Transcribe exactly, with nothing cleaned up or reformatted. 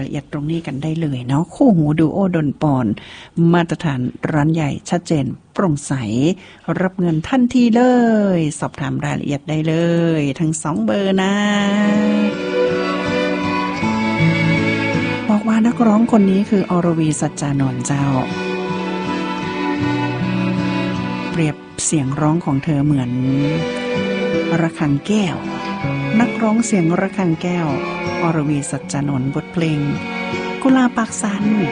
ละเอียดตรงนี้กันได้เลยเนาะคู่หูดูโอดนปอนมาตรฐานร้านใหญ่ชัดเจนโปร่งใสรับเงินทันทีเลยสอบถามรายละเอียดได้เลยทั้งสองเบอร์นะบอกว่านักร้องคนนี้คืออรวีสัจจานนท์เจ้าเปรียบเสียงร้องของเธอเหมือนระฆังแก้วนักร้องเสียงระฆังแก้วอรวีสัจจานนท์บทเพลงกุลาปากสัน